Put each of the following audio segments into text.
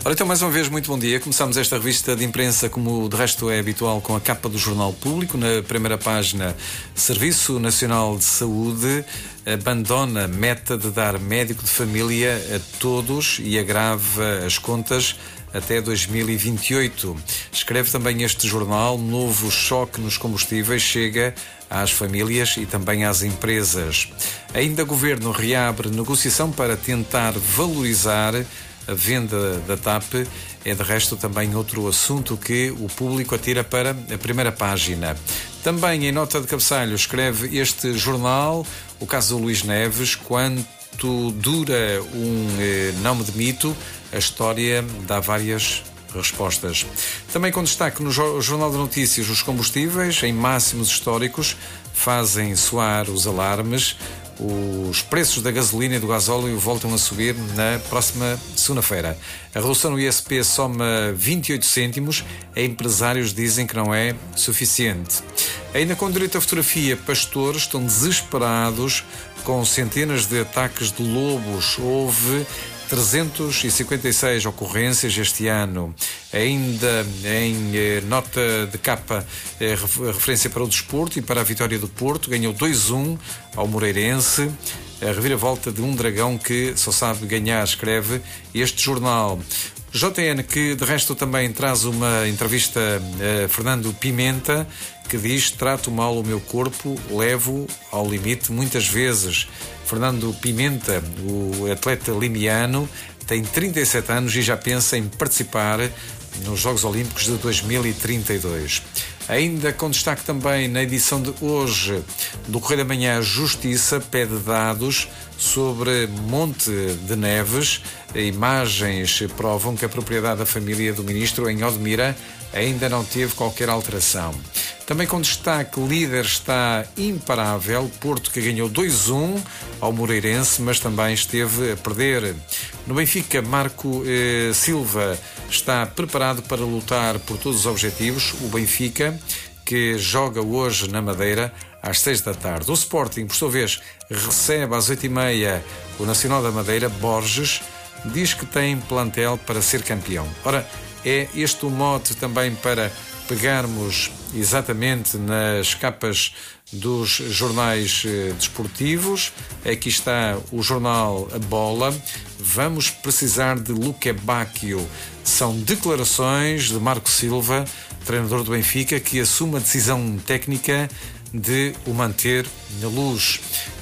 Ora, então, mais uma vez, muito bom dia. Começamos esta revista de imprensa, como de resto é habitual, com a capa do Jornal Público. Na primeira página, Serviço Nacional de Saúde abandona a meta de dar médico de família a todos e agrava as contas até 2028. Escreve também este jornal: novo choque nos combustíveis chega às famílias e também às empresas. Ainda o Governo reabre negociação para tentar valorizar a venda da TAP. É de resto também outro assunto que o Público atira para a primeira página. Também em nota de cabeçalho escreve este jornal o caso do Luís Neves: quanto dura não me demito, a história dá várias respostas. Também com destaque no Jornal de Notícias, os combustíveis em máximos históricos fazem soar os alarmes. Os preços da gasolina e do gasóleo voltam a subir na próxima segunda-feira. A redução no ISP soma 28 cêntimos. Empresários dizem que não é suficiente. Ainda com direito à fotografia, pastores estão desesperados com centenas de ataques de lobos. Houve 356 ocorrências este ano. Ainda em nota de capa, referência para o desporto e para a vitória do Porto. Ganhou 2-1 ao Moreirense. A reviravolta de um dragão que só sabe ganhar, escreve este jornal. JN, que de resto também traz uma entrevista a Fernando Pimenta, que diz: trato mal o meu corpo, levo ao limite muitas vezes. Fernando Pimenta, o atleta limiano, tem 37 anos e já pensa em participar nos Jogos Olímpicos de 2032. Ainda com destaque também na edição de hoje do Correio da Manhã, a Justiça pede dados sobre Monte de Neves. Imagens provam que a propriedade da família do ministro em Odmira ainda não teve qualquer alteração. Também com destaque, líder está imparável. Porto, que ganhou 2-1 ao Moreirense, mas também esteve a perder. No Benfica, Marco Silva está preparado para lutar por todos os objetivos. O Benfica, que joga hoje na Madeira às 6 da tarde. O Sporting, por sua vez, recebe às 8h30 o Nacional da Madeira. Borges diz que tem plantel para ser campeão. Ora, é este o mote também para pegarmos exatamente nas capas dos jornais desportivos. Aqui está o jornal A Bola. Vamos precisar de Luque Bacchio. São declarações de Marco Silva, treinador do Benfica, que assume a decisão técnica de o manter na luz.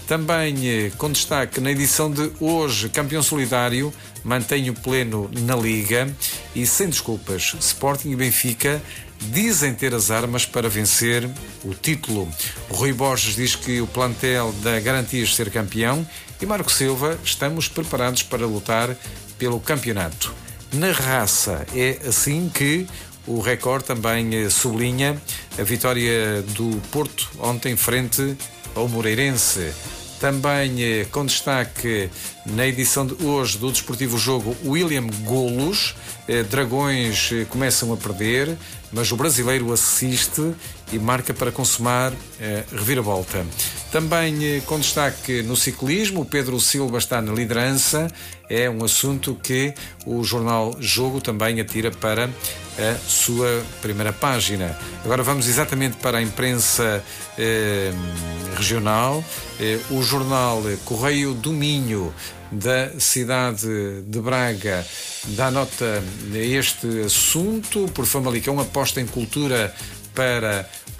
Também com destaque na edição de hoje, campeão solidário mantém o pleno na Liga e sem desculpas. Sporting e Benfica dizem ter as armas para vencer o título. Rui Borges diz que o plantel dá garantias de ser campeão e Marco Silva: estamos preparados para lutar pelo campeonato. Na raça, é assim que o Record também sublinha a vitória do Porto ontem frente ao Moreirense. Também com destaque na edição de hoje do Desportivo Jogo, William Golos. Dragões começam a perder, mas o brasileiro assiste e marca para consumar reviravolta. Também com destaque no ciclismo, o Pedro Silva está na liderança. É um assunto que o jornal Jogo também atira para a sua primeira página. Agora vamos exatamente para a imprensa regional. O jornal Correio do Minho, da cidade de Braga, dá nota a este assunto. Por Famalicão, aposta em cultura para